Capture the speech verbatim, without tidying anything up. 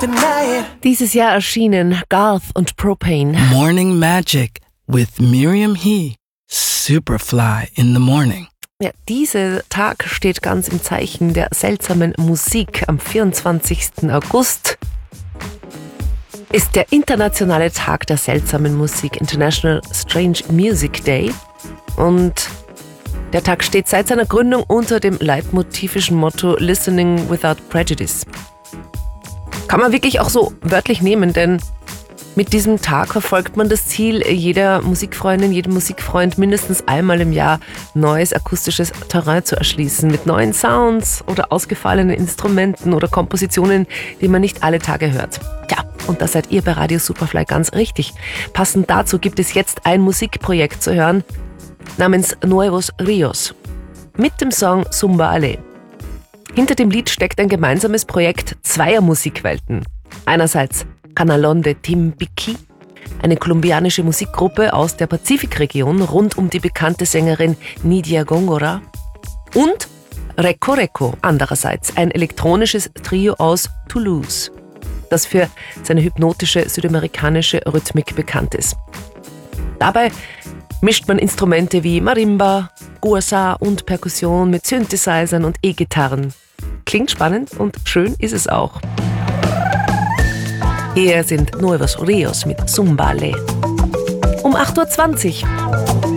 Dieses Jahr erschienen Garth und Propane. Morning Magic with Miriam He. Superfly in the morning. Ja, dieser Tag steht ganz im Zeichen der seltsamen Musik. Am vierundzwanzigsten August ist der internationale Tag der seltsamen Musik, International Strange Music Day. Und der Tag steht seit seiner Gründung unter dem leitmotivischen Motto Listening Without Prejudice. Kann man wirklich auch so wörtlich nehmen, denn mit diesem Tag verfolgt man das Ziel, jeder Musikfreundin, jedem Musikfreund mindestens einmal im Jahr neues akustisches Terrain zu erschließen mit neuen Sounds oder ausgefallenen Instrumenten oder Kompositionen, die man nicht alle Tage hört. Ja, und da seid ihr bei Radio Superfly ganz richtig. Passend dazu gibt es jetzt ein Musikprojekt zu hören namens Nuevos Ríos mit dem Song Zumba Ale. Hinter dem Lied steckt ein gemeinsames Projekt zweier Musikwelten. Einerseits Canalón de Timbiquí, eine kolumbianische Musikgruppe aus der Pazifikregion rund um die bekannte Sängerin Nidia Góngora, und Reco Reco, andererseits ein elektronisches Trio aus Toulouse, das für seine hypnotische südamerikanische Rhythmik bekannt ist. Dabei mischt man Instrumente wie Marimba, Guasa und Perkussion mit Synthesizern und E-Gitarren. Klingt spannend und schön ist es auch. Hier sind Nuevos Ríos mit Zumba Ale. Um acht Uhr zwanzig.